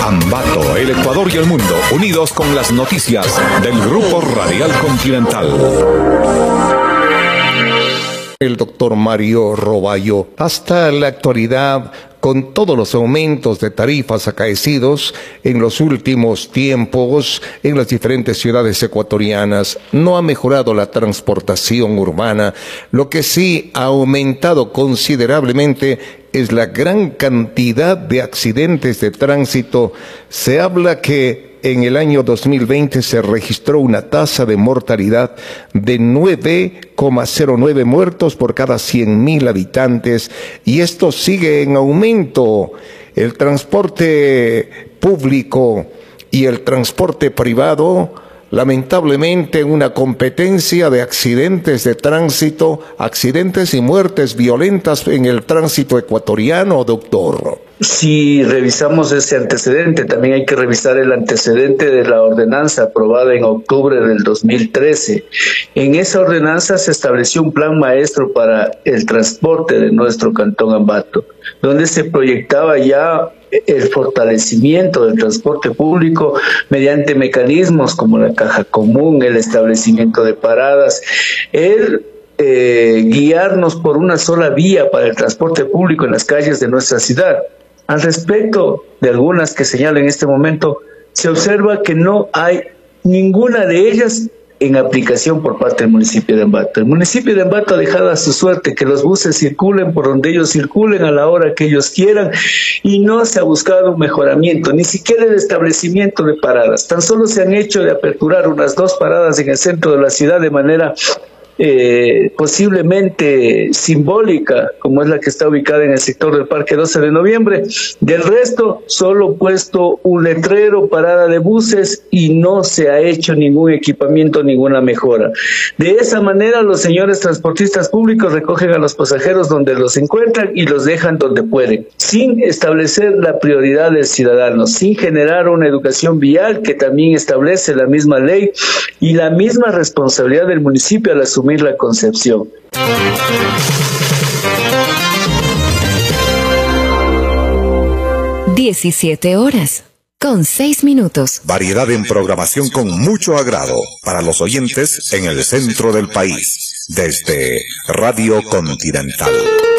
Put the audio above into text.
Ambato, el Ecuador y el mundo, unidos con las noticias del Grupo Radial Continental. El doctor Mario Roballo. Hasta la actualidad, con todos los aumentos de tarifas acaecidos en los últimos tiempos en las diferentes ciudades ecuatorianas, no ha mejorado la transportación urbana. Lo que sí ha aumentado considerablemente es la gran cantidad de accidentes de tránsito. Se habla que en el año 2020 se registró una tasa de mortalidad de 9,09 muertos por cada 100.000 habitantes, y esto sigue en aumento. El transporte público y el transporte privado, lamentablemente, una competencia de accidentes de tránsito, accidentes y muertes violentas en el tránsito ecuatoriano, doctor. Si revisamos ese antecedente, también hay que revisar el antecedente de la ordenanza aprobada en octubre del 2013. En esa ordenanza se estableció un plan maestro para el transporte de nuestro cantón Ambato, donde se proyectaba ya el fortalecimiento del transporte público mediante mecanismos como la caja común, el establecimiento de paradas, guiarnos por una sola vía para el transporte público en las calles de nuestra ciudad. Al respecto de algunas que señalo en este momento, se observa que no hay ninguna de ellas en aplicación por parte del municipio de Ambato. El municipio de Ambato ha dejado a su suerte que los buses circulen por donde ellos circulen a la hora que ellos quieran, y no se ha buscado un mejoramiento, ni siquiera el establecimiento de paradas. Tan solo se han hecho de aperturar unas 2 paradas en el centro de la ciudad de manera posiblemente simbólica, como es la que está ubicada en el sector del Parque 12 de Noviembre. Del resto, solo puesto un letrero, parada de buses, y no se ha hecho ningún equipamiento, ninguna mejora. De esa manera, los señores transportistas públicos recogen a los pasajeros donde los encuentran y los dejan donde pueden, sin establecer la prioridad del ciudadano, sin generar una educación vial que también establece la misma ley y la misma responsabilidad del municipio al asumir la concepción. 17:06. Variedad en programación con mucho agrado para los oyentes en el centro del país, desde Radio Continental.